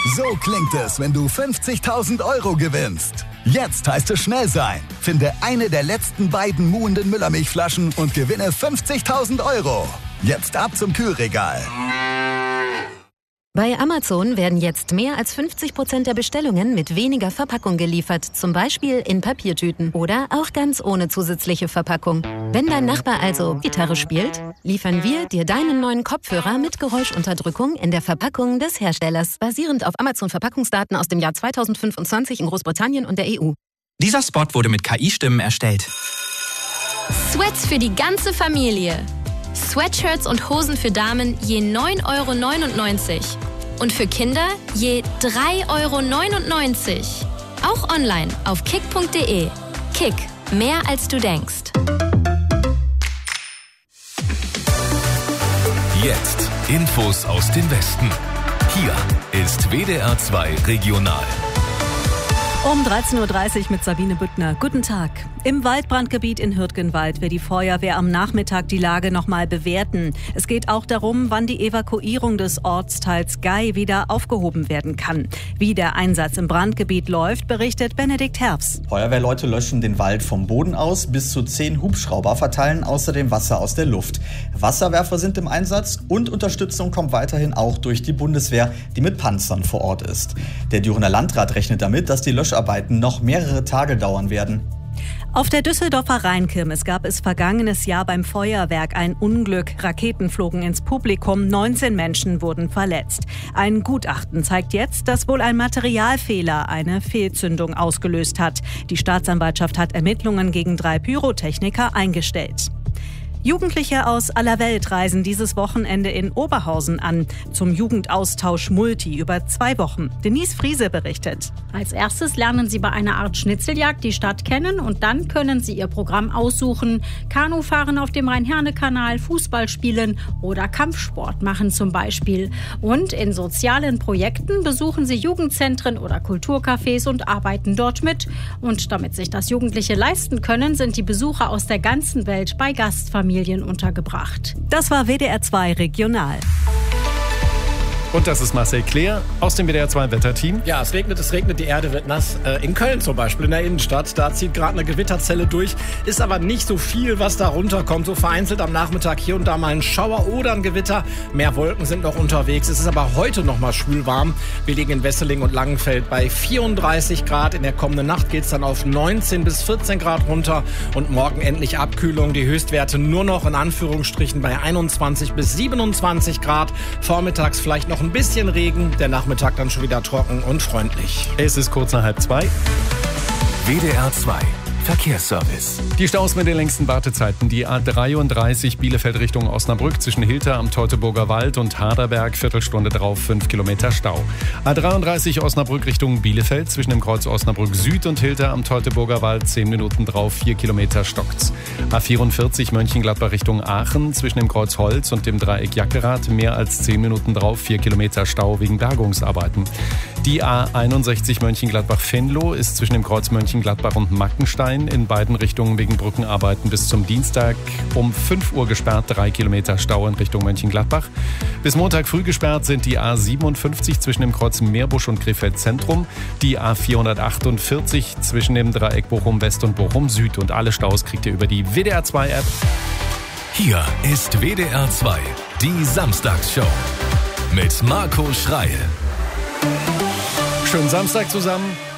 So klingt es, wenn du 50.000 € gewinnst. Jetzt heißt es schnell sein. Finde eine der letzten beiden muhenden Müllermilchflaschen und gewinne 50.000 €. Jetzt ab zum Kühlregal. Bei Amazon werden jetzt mehr als 50% der Bestellungen mit weniger Verpackung geliefert. Zum Beispiel in Papiertüten oder auch ganz ohne zusätzliche Verpackung. Wenn dein Nachbar also Gitarre spielt, liefern wir dir deinen neuen Kopfhörer mit Geräuschunterdrückung in der Verpackung des Herstellers. Basierend auf Amazon-Verpackungsdaten aus dem Jahr 2025 in Großbritannien und der EU. Dieser Spot wurde mit KI-Stimmen erstellt. Sweats für die ganze Familie. Sweatshirts und Hosen für Damen je 9,99 € und für Kinder je 3,99 €. Auch online auf kick.de. Kick, mehr als du denkst. Jetzt Infos aus dem Westen. Hier ist WDR 2 Regional. Um 13.30 Uhr mit Sabine Büttner. Guten Tag. Im Waldbrandgebiet in Hürtgenwald will die Feuerwehr am Nachmittag die Lage nochmal bewerten. Es geht auch darum, wann die Evakuierung des Ortsteils Gei wieder aufgehoben werden kann. Wie der Einsatz im Brandgebiet läuft, berichtet Benedikt Herbst. Feuerwehrleute löschen den Wald vom Boden aus. Bis zu 10 Hubschrauber verteilen außerdem Wasser aus der Luft. Wasserwerfer sind im Einsatz und Unterstützung kommt weiterhin auch durch die Bundeswehr, die mit Panzern vor Ort ist. Der Dürener Landrat rechnet damit, dass die Löscharbeiten noch mehrere Tage dauern werden. Auf der Düsseldorfer Rheinkirmes gab es vergangenes Jahr beim Feuerwerk ein Unglück. Raketen flogen ins Publikum, 19 Menschen wurden verletzt. Ein Gutachten zeigt jetzt, dass wohl ein Materialfehler eine Fehlzündung ausgelöst hat. Die Staatsanwaltschaft hat Ermittlungen gegen 3 Pyrotechniker eingestellt. Jugendliche aus aller Welt reisen dieses Wochenende in Oberhausen an, zum Jugendaustausch Multi über 2 Wochen. Denise Friese berichtet. Als erstes lernen sie bei einer Art Schnitzeljagd die Stadt kennen und dann können sie ihr Programm aussuchen. Kanufahren auf dem Rhein-Herne-Kanal, Fußball spielen oder Kampfsport machen zum Beispiel. Und in sozialen Projekten besuchen sie Jugendzentren oder Kulturcafés und arbeiten dort mit. Und damit sich das Jugendliche leisten können, sind die Besucher aus der ganzen Welt bei Gastfamilien untergebracht. Das war WDR 2 Regional. Und das ist Marcel Claire aus dem WDR 2 Wetterteam. Ja, es regnet, die Erde wird nass. In Köln zum Beispiel, in der Innenstadt, da zieht gerade eine Gewitterzelle durch. Ist aber nicht so viel, was da runterkommt. So vereinzelt am Nachmittag hier und da mal ein Schauer oder ein Gewitter. Mehr Wolken sind noch unterwegs. Es ist aber heute noch mal schwül warm. Wir liegen in Wesseling und Langenfeld bei 34 Grad. In der kommenden Nacht geht es dann auf 19 bis 14 Grad runter. Und morgen endlich Abkühlung. Die Höchstwerte nur noch in Anführungsstrichen bei 21 bis 27 Grad. Vormittags vielleicht noch ein bisschen Regen, der Nachmittag dann schon wieder trocken und freundlich. Es ist kurz nach 1:30. WDR 2 Verkehrsservice. Die Staus mit den längsten Wartezeiten. Die A33 Bielefeld Richtung Osnabrück zwischen Hilter am Teutoburger Wald und Harderberg, Viertelstunde drauf 5 Kilometer Stau. A33 Osnabrück Richtung Bielefeld zwischen dem Kreuz Osnabrück Süd und Hilter am Teutoburger Wald 10 Minuten drauf 4 Kilometer stockt's. A44 Mönchengladbach Richtung Aachen zwischen dem Kreuz Holz und dem Dreieck Jackerath mehr als 10 Minuten drauf 4 Kilometer Stau wegen Bergungsarbeiten. Die A61 Mönchengladbach-Venlo ist zwischen dem Kreuz Mönchengladbach und Mackenstein in beiden Richtungen wegen Brückenarbeiten bis zum Dienstag um 5 Uhr gesperrt, 3 Kilometer Stau in Richtung Mönchengladbach. Bis Montag früh gesperrt sind die A57 zwischen dem Kreuz Meerbusch und Krefeld Zentrum, die A448 zwischen dem Dreieck Bochum West und Bochum Süd. Und alle Staus kriegt ihr über die WDR 2 App. Hier ist WDR 2, die Samstagsshow mit Marco Schreil. Schönen Samstag zusammen.